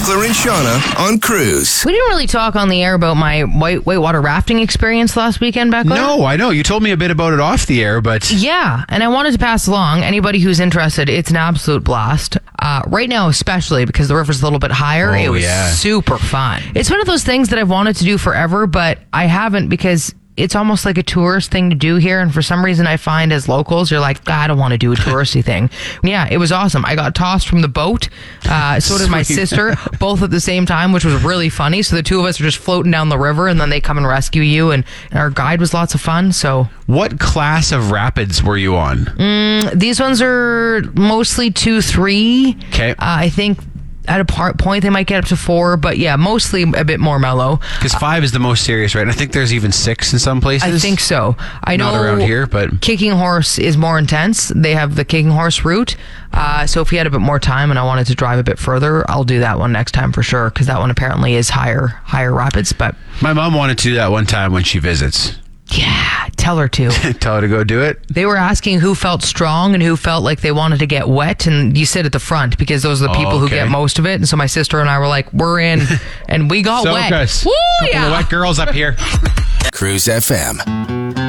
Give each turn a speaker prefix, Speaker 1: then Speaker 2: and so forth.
Speaker 1: Beckler and Shauna on Cruise.
Speaker 2: We didn't really talk on the air about my whitewater rafting experience last weekend, Beckler.
Speaker 3: No, I know. You told me a bit about it off the air, but...
Speaker 2: Yeah, and I wanted to pass along. Anybody who's interested, it's an absolute blast. Right now, especially because the river's a little bit higher, it was super fun. It's one of those things that I've wanted to do forever, but I haven't because... It's almost like a tourist thing to do here. And for some reason, I find as locals, you're like, I don't want to do a touristy thing. Yeah, it was awesome. I got tossed from the boat. So did my sister, both at the same time, which was really funny. So the two of us are just floating down the river and then they come and rescue you. And our guide was lots of fun. So
Speaker 3: what class of rapids were you on?
Speaker 2: These ones are mostly 2-3.
Speaker 3: Okay.
Speaker 2: I think at a point they might get up to 4, but yeah, mostly a bit more mellow.
Speaker 3: Because 5 is the most serious, right? And I think there's even 6 in some places.
Speaker 2: I think so. I know
Speaker 3: not around here, but
Speaker 2: Kicking Horse is more intense. They have the Kicking Horse route. So if we had a bit more time and I wanted to drive a bit further, I'll do that one next time for sure. Because that one apparently is higher rapids. But
Speaker 3: my mom wanted to do that one time when she visits.
Speaker 2: Yeah, tell her to.
Speaker 3: Tell her to go do it.
Speaker 2: They were asking who felt strong and who felt like they wanted to get wet, and you sit at the front because those are the people who get most of it. And so my sister and I were like, we're in, and we got wet.
Speaker 3: Woo, yeah. The wet girls up here.
Speaker 1: Cruise FM.